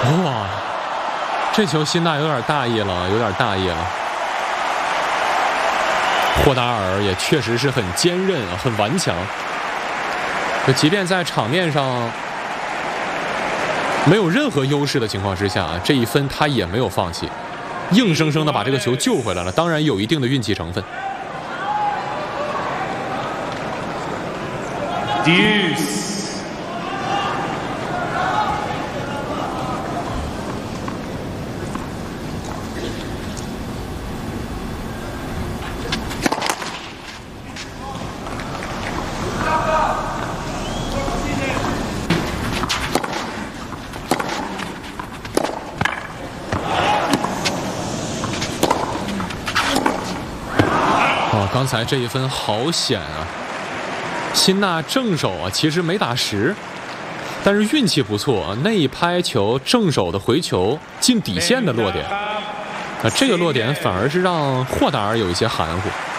哇，这球辛纳有点大意了，有点大意了。霍达尔也确实是很坚韧啊，很顽强。就即便在场面上没有任何优势的情况之下，这一分他也没有放弃，硬生生的把这个球救回来了。当然有一定的运气成分。 Deuce。 刚才这一分好险啊！辛纳正手啊，其实没打实，但是运气不错啊，那一拍球正手的回球进底线的落点，这个落点反而是让霍达尔有一些含糊。